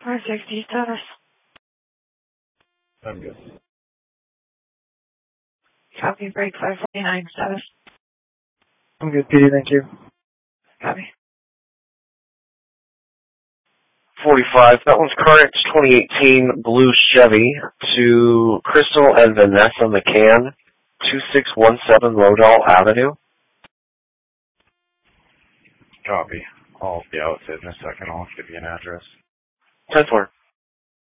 460 status. I'm good. Copy, break 549 status. I'm good, PD, thank you. Copy. 45, that one's current 2018 blue Chevy to Crystal and Vanessa McCann, 2617 Lodall Avenue. Copy. I'll be out in a second. I'll give you an address. 10-4.